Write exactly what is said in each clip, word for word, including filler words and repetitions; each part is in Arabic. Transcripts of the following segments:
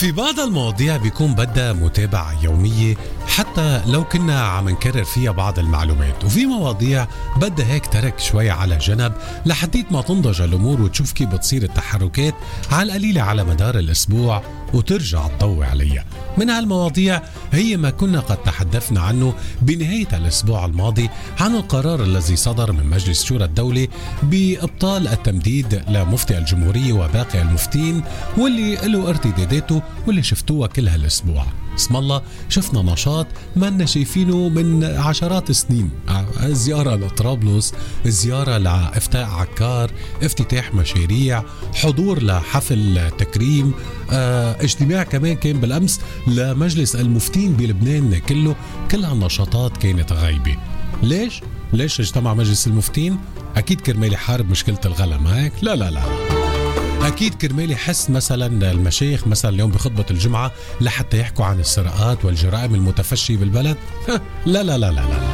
في بعض المواضيع بيكون بدها متابعة يومية حتى لو كنا عم نكرر فيها بعض المعلومات، وفي مواضيع بدها هيك ترك شوي على جنب لحديت ما تنضج الأمور وتشوف كيف بتصير التحركات على القليلة على مدار الأسبوع وترجع تضوي عليها. من هالمواضيع هي ما كنا قد تحدثنا عنه بنهاية الأسبوع الماضي عن القرار الذي صدر من مجلس شورى الدولة بإبطال التمديد لمفتي الجمهورية وباقي المفتين، واللي له ارتداداته واللي شفتوها كل هالأسبوع. اسم الله شفنا نشاط ما لنا شايفينه من عشرات سنين، زيارة لطرابلس، زيارة لافتاء عكار، افتتاح مشاريع، حضور لحفل تكريم، اه اجتماع كمان كان بالأمس لمجلس المفتين بلبنان كله. كل هالنشاطات كانت غايبة. ليش؟ ليش اجتمع مجلس المفتين؟ أكيد كرمال يحارب مشكلة الغلا، ما هيك؟ لا لا لا أكيد كرمال يحس مثلا المشايخ مثلا اليوم بخطبة الجمعة لحتى يحكوا عن السرقات والجرائم المتفشية بالبلد. لا لا لا لا لا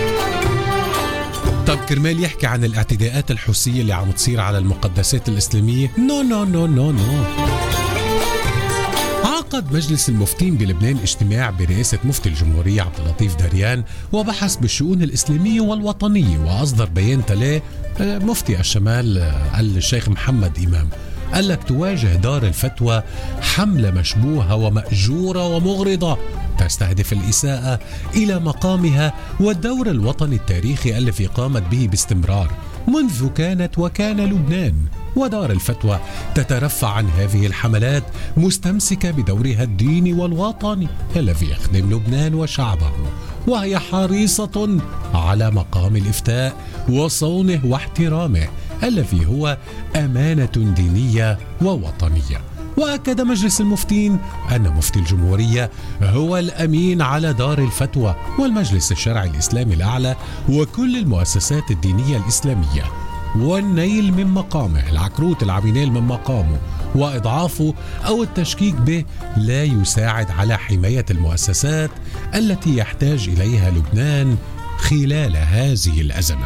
طب كرمال يحكي عن الاعتداءات الحوثية اللي عم تصير على المقدسات الإسلامية؟ نو نو نو نو نو عقد مجلس المفتين بلبنان اجتماع برئاسة مفتي الجمهورية عبد اللطيف داريان وبحث بالشؤون الإسلامية والوطنية، وأصدر بيان تلاه مفتي الشمال الشيخ محمد إمام. قال لك تواجه دار الفتوى حملة مشبوهة ومأجورة ومغرضة تستهدف الإساءة إلى مقامها والدور الوطني التاريخي الذي قامت به باستمرار منذ كانت وكان لبنان، ودار الفتوى تترفع عن هذه الحملات مستمسكة بدورها الديني والوطني الذي يخدم لبنان وشعبه، وهي حريصة على مقام الإفتاء وصونه واحترامه الذي هو أمانة دينية ووطنية. وأكد مجلس المفتين أن مفتي الجمهورية هو الأمين على دار الفتوى والمجلس الشرعي الإسلامي الأعلى وكل المؤسسات الدينية الإسلامية، والنيل من مقامه، العكروت العبينيل من مقامه وإضعافه أو التشكيك به لا يساعد على حماية المؤسسات التي يحتاج إليها لبنان خلال هذه الأزمات.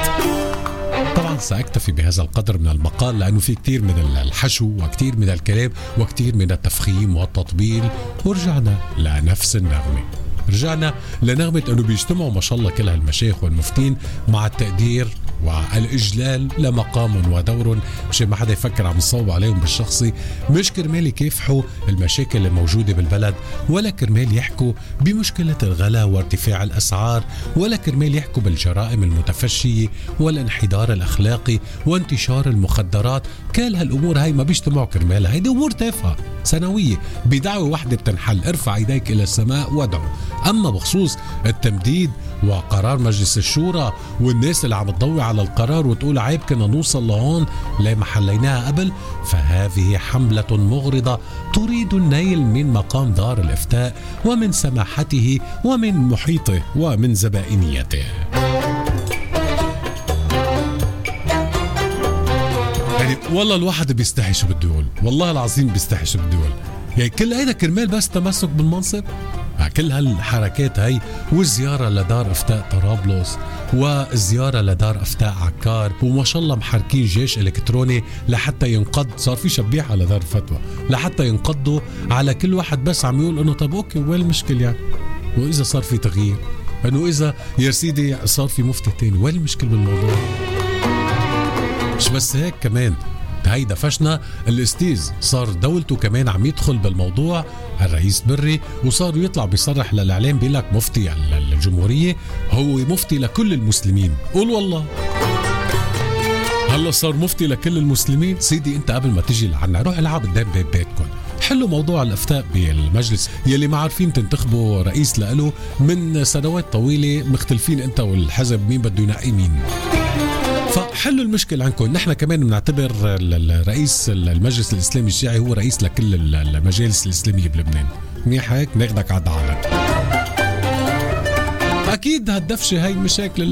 طبعا سأكتفي بهذا القدر من المقال لأنه في كتير من الحشو وكتير من الكلام وكتير من التفخيم والتطبيل، ورجعنا لنفس النغمة. رجعنا لنغمة أنه بيجتمعوا ما شاء الله كل هالمشايخ والمفتين مع التقدير والإجلال لمقام ودور، مشان ما حدا يفكر عم يصوب عليهم بالشخصي، مش كرمال يكافحوا المشاكل الموجودة بالبلد، ولا كرمال يحكوا بمشكلة الغلا وارتفاع الأسعار، ولا كرمال يحكوا بالجرائم المتفشية والانحدار الأخلاقي وانتشار المخدرات. كل هالأمور هاي ما بيجتمعوا كرمالها، هيدي أمور تافهة سنوية بدعوة واحدة بتنحل، ارفع يديك إلى السماء وادعو. أما بخصوص التمديد وقرار مجلس الشورى والناس اللي عم تضوي على القرار وتقول عيب كنا نوصل لهون ليه ما حليناها قبل، فهذه حملة مغرضة تريد النيل من مقام دار الإفتاء ومن سماحته ومن محيطه ومن زبائنيته. يعني والله الواحد بيستحي شو بده يقول، والله العظيم بيستحي شو بده يقول. يعني كل هيدا كرمال بس تمسك بالمنصب. كل هالحركات هاي والزيارة لدار افتاء طرابلس والزيارة لدار افتاء عكار، وما شاء الله محركين جيش الكتروني لحتى ينقض، صار في شبيح على دار الفتوى لحتى ينقضوا على كل واحد بس عم يقول انه طب اوكي وين المشكلة يعني؟ واذا صار في تغيير، انه اذا يا سيدي صار في مفتي تاني، وين المشكلة بالموضوع؟ مش بس هيك كمان هاي دفشنا الاستيز، صار دولته كمان عم يدخل بالموضوع الرئيس بري، وصار يطلع بيصرح للإعلام بيقول لك مفتي الجمهورية هو مفتي لكل المسلمين. قول والله هلا صار مفتي لكل المسلمين. سيدي انت قبل ما تجي لعنا روح العب قدام بيت بيتكم، حلوا موضوع الإفتاء بالمجلس يلي ما عارفين تنتخبوا رئيس لإله من سنوات طويلة، مختلفين انت والحزب مين بده ينقي مين، فحلوا المشكلة عنكم. نحن كمان بنعتبر الرئيس المجلس الإسلامي الشيعي هو رئيس لكل المجالس الإسلامية بلبنان. منيح هيك ناخدك على الدعالة. أكيد هالدفشة هاي مشاكل